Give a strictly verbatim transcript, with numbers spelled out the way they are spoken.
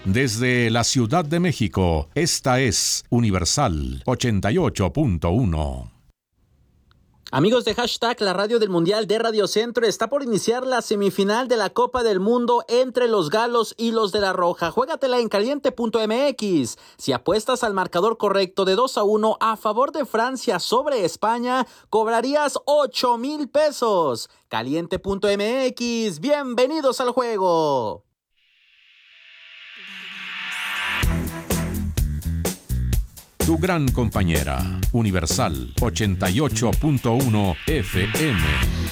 Desde la Ciudad de México, esta es Universal ochenta y ocho punto uno. Amigos de Hashtag, la radio del Mundial de Radio Centro, está por iniciar la semifinal de la Copa del Mundo entre los Galos y los de la Roja. Juégatela en caliente punto m x. Si apuestas al marcador correcto de dos a uno a favor de Francia sobre España, cobrarías ocho mil pesos. caliente punto m x, bienvenidos al juego. Tu gran compañera, Universal ochenta y ocho punto uno F M.